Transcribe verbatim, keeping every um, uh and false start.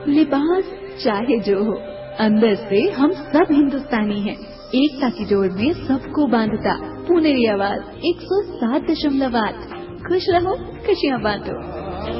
लिबास चाहे जो हो, अंदर से हम सब हिंदुस्तानी हैं। एकता की जोड़ में सबको बांधता पुनेरी आवाज एक सौ सात दशमलव आठ। खुश रहो, खुशियाँ बांटो।